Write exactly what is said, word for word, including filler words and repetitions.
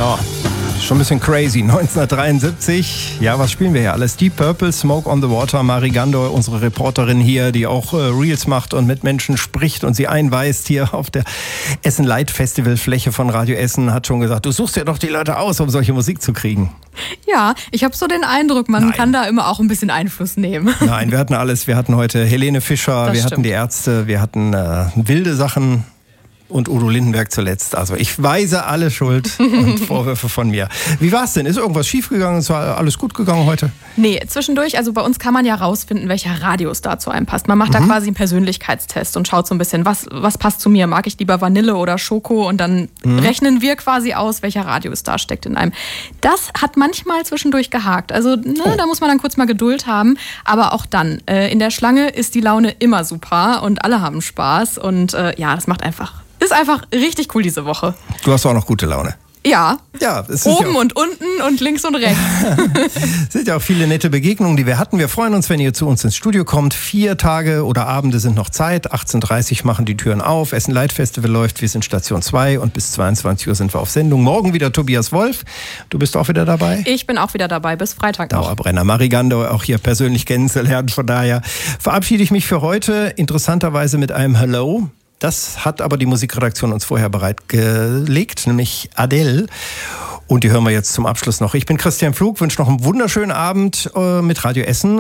Ja, schon ein bisschen crazy. neunzehnhundertdreiundsiebzig. Ja, was spielen wir hier alles? Deep Purple, Smoke on the Water. Mari Gandoy, unsere Reporterin hier, die auch äh, Reels macht und mit Menschen spricht und sie einweist hier auf der Essen Light Festival Fläche von Radio Essen, hat schon gesagt, du suchst ja doch die Leute aus, um solche Musik zu kriegen. Ja, ich habe so den Eindruck, man Nein. kann da immer auch ein bisschen Einfluss nehmen. Nein, wir hatten alles. Wir hatten heute Helene Fischer, Das wir stimmt. hatten die Ärzte, wir hatten äh, wilde Sachen. Und Udo Lindenberg zuletzt. Also ich weise alle Schuld und Vorwürfe von mir. Wie war es denn? Ist irgendwas schiefgegangen? Ist alles gut gegangen heute? Nee, zwischendurch, also bei uns kann man ja rausfinden, welcher Radius da zu einem passt. Man macht Mhm. da quasi einen Persönlichkeitstest und schaut so ein bisschen, was, was passt zu mir. Mag ich lieber Vanille oder Schoko? Und dann Mhm. rechnen wir quasi aus, welcher Radius da steckt in einem. Das hat manchmal zwischendurch gehakt. Also ne, Oh. da muss man dann kurz mal Geduld haben. Aber auch dann, äh, in der Schlange ist die Laune immer super und alle haben Spaß. Und äh, ja, das macht einfach... Ist einfach richtig cool diese Woche. Du hast auch noch gute Laune. Ja, Ja, es ist oben ja auch, und unten und links und rechts. es sind ja auch viele nette Begegnungen, die wir hatten. Wir freuen uns, wenn ihr zu uns ins Studio kommt. Vier Tage oder Abende sind noch Zeit. achtzehn Uhr dreißig machen die Türen auf. Essen Light Festival läuft. Wir sind Station zwei und bis zweiundzwanzig Uhr sind wir auf Sendung. Morgen wieder Tobias Wolf. Du bist auch wieder dabei. Ich bin auch wieder dabei, bis Freitag noch. Dauerbrenner. Mari Gandoy auch hier persönlich kennenzulernen. Von daher verabschiede ich mich für heute interessanterweise mit einem Hello. Das hat aber die Musikredaktion uns vorher bereitgelegt, nämlich Adele. Und die hören wir jetzt zum Abschluss noch. Ich bin Christian Pflug, wünsche noch einen wunderschönen Abend äh, mit Radio Essen.